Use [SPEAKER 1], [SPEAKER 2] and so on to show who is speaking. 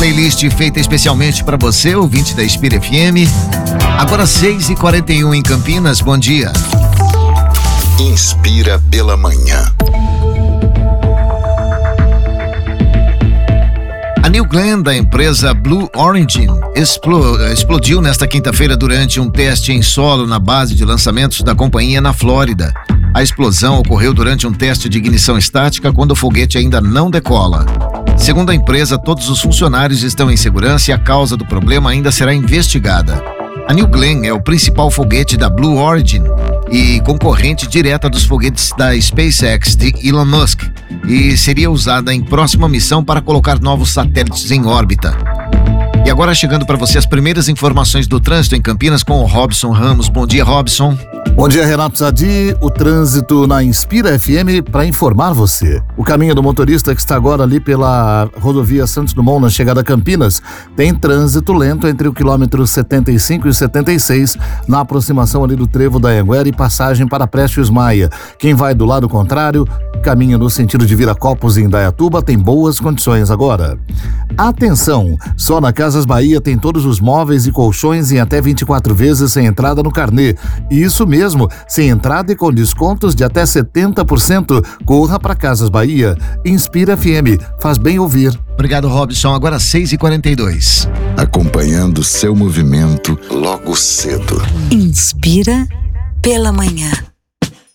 [SPEAKER 1] playlist feita especialmente para você, ouvinte da Inspira FM. Agora 6h41 em Campinas, bom dia.
[SPEAKER 2] Inspira pela manhã.
[SPEAKER 1] A New Glenn, da empresa Blue Origin, explodiu nesta quinta-feira durante um teste em solo na base de lançamentos da companhia na Flórida. A explosão ocorreu durante um teste de ignição estática quando o foguete ainda não decola. Segundo a empresa, todos os funcionários estão em segurança e a causa do problema ainda será investigada. A New Glenn é o principal foguete da Blue Origin e concorrente direta dos foguetes da SpaceX de Elon Musk, e seria usada em próxima missão para colocar novos satélites em órbita. E agora chegando para você as primeiras informações do trânsito em Campinas com o Robson Ramos. Bom dia, Robson.
[SPEAKER 3] Bom dia, Renato Sadi. O trânsito na Inspira FM para informar você. O caminho do motorista que está agora ali pela rodovia Santos Dumont na chegada a Campinas tem trânsito lento entre o quilômetro 75 e 76 na aproximação ali do trevo da Anhanguera e passagem para Prestes Maia. Quem vai do lado contrário, caminho no sentido de Viracopos e Indaiatuba, tem boas condições agora. Atenção, só na Casas Bahia tem todos os móveis e colchões em até 24 vezes sem entrada no carnê. Isso mesmo, sem entrada e com descontos de até 70%. Corra para Casas Bahia. Inspira FM, faz bem ouvir.
[SPEAKER 1] Obrigado, Robson. Agora 6h42.
[SPEAKER 2] Acompanhando seu movimento logo cedo.
[SPEAKER 4] Inspira pela manhã.